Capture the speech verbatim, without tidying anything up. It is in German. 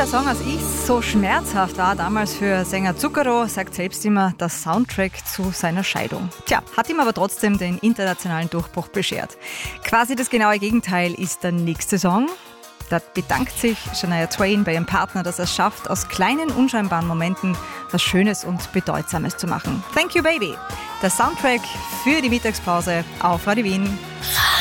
der Song als ich so schmerzhaft war damals für Sänger Zucchero, sagt selbst immer, der Soundtrack zu seiner Scheidung. Tja, hat ihm aber trotzdem den internationalen Durchbruch beschert. Quasi das genaue Gegenteil ist der nächste Song. Da bedankt sich Shania Twain bei ihrem Partner, dass er es schafft, aus kleinen, unscheinbaren Momenten was Schönes und Bedeutsames zu machen. Thank you, baby. Der Soundtrack für die Mittagspause auf Radio Wien.